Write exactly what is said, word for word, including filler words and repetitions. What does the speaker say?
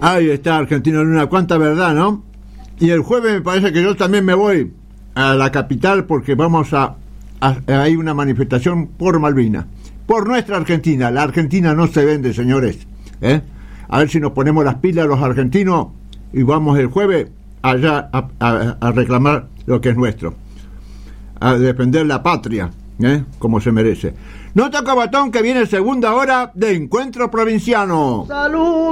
Ahí está, Argentino Luna, cuánta verdad, ¿no? Y el jueves me parece que yo también me voy a la capital porque vamos a, a, a hay una manifestación por Malvinas, por nuestra Argentina. La Argentina no se vende, señores, ¿eh? A ver si nos ponemos las pilas los argentinos y vamos el jueves allá a, a, a reclamar lo que es nuestro, a defender la patria, ¿eh? Como se merece. Nota Cabatón, que viene segunda hora de Encuentro Provinciano. ¡Salud!